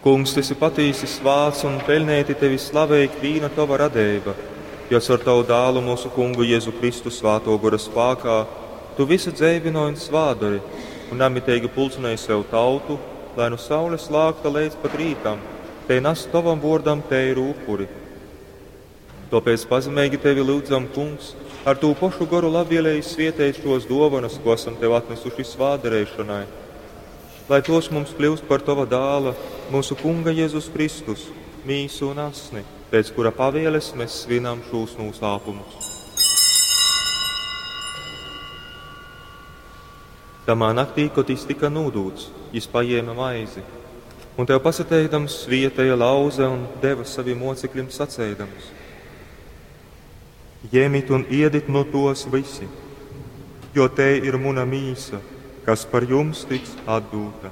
Kungs, tu esi patīsis vārds un pelnēti tevi slavēt vīna tava radība, jas ar tavu dālu mūsu kungu Jēzu Kristu svāto gora spākā, tu visu dzēvinoji un svādori, un namitēgi pulcināji sev tautu, lai no saules lākta līdz pat rītam, te nas tavam vordam te ir upuri. Tāpēc pazemīgi tevi lūdzam, kungs, ar tū pošu goru labvēlēji svietēt šos dovanas, ko esam tev atnesuši svādarēšanai, lai tos mums kļūst par tava dāla, mūsu kunga Jēzus Kristus, mīsu un asni, pēc kura pavēles mēs svinam šos noslēpumus. Tamā naktī, kad viņš tika nūdūts, viņš paņēma maizi, un tev pasatēdams svietēja lauze un deva saviem mocekļiem sacēdams: Ņemiet un iediet no tos visi, jo te ir muna mīsa, kas par jums tiks atdota.